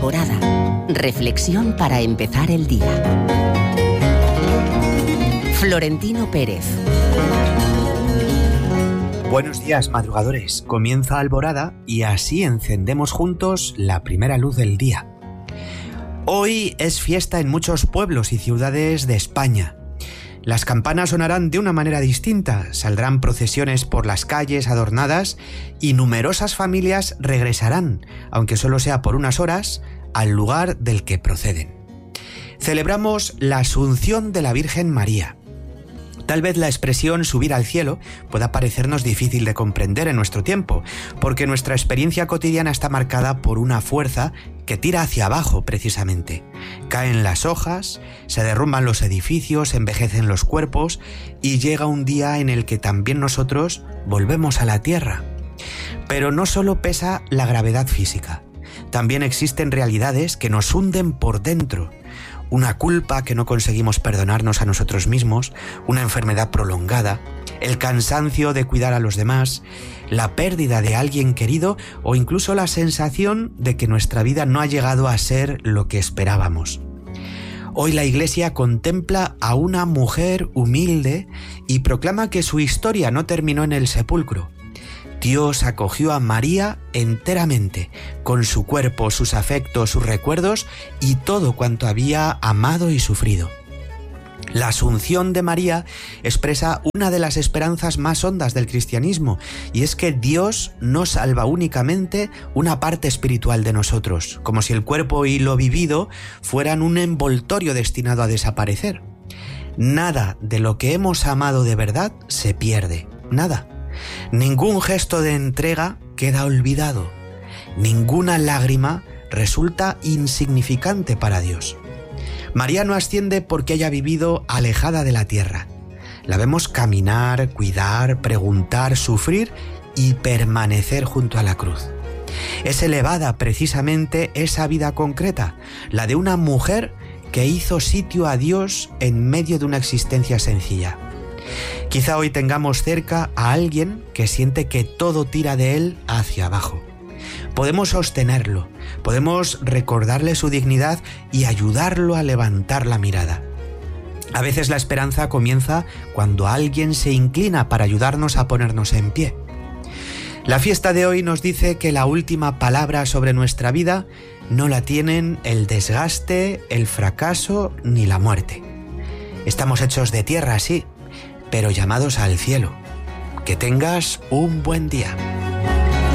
Alborada. Reflexión para empezar el día. Florentino Pérez. Buenos días, madrugadores. Comienza Alborada y así encendemos juntos la primera luz del día. Hoy es fiesta en muchos pueblos y ciudades de España. Las campanas sonarán de una manera distinta, saldrán procesiones por las calles adornadas y numerosas familias regresarán, aunque solo sea por unas horas, al lugar del que proceden. Celebramos la Asunción de la Virgen María. Tal vez la expresión subir al cielo pueda parecernos difícil de comprender en nuestro tiempo, porque nuestra experiencia cotidiana está marcada por una fuerza que tira hacia abajo precisamente. Caen las hojas, se derrumban los edificios, envejecen los cuerpos y llega un día en el que también nosotros volvemos a la tierra. Pero no solo pesa la gravedad física, también existen realidades que nos hunden por dentro. Una culpa que no conseguimos perdonarnos a nosotros mismos, una enfermedad prolongada, el cansancio de cuidar a los demás, la pérdida de alguien querido o incluso la sensación de que nuestra vida no ha llegado a ser lo que esperábamos. Hoy la Iglesia contempla a una mujer humilde y proclama que su historia no terminó en el sepulcro. Dios acogió a María enteramente, con su cuerpo, sus afectos, sus recuerdos y todo cuanto había amado y sufrido. La Asunción de María expresa una de las esperanzas más hondas del cristianismo, y es que Dios no salva únicamente una parte espiritual de nosotros, como si el cuerpo y lo vivido fueran un envoltorio destinado a desaparecer. Nada de lo que hemos amado de verdad se pierde, nada. Ningún gesto de entrega queda olvidado. Ninguna lágrima resulta insignificante para Dios. María no asciende porque haya vivido alejada de la tierra. La vemos caminar, cuidar, preguntar, sufrir y permanecer junto a la cruz. Es elevada precisamente esa vida concreta, la de una mujer que hizo sitio a Dios en medio de una existencia sencilla. Quizá hoy tengamos cerca a alguien que siente que todo tira de él hacia abajo. Podemos sostenerlo, podemos recordarle su dignidad y ayudarlo a levantar la mirada. A veces la esperanza comienza cuando alguien se inclina para ayudarnos a ponernos en pie. La fiesta de hoy nos dice que la última palabra sobre nuestra vida no la tienen el desgaste, el fracaso ni la muerte. Estamos hechos de tierra, sí, pero llamados al cielo. Que tengas un buen día.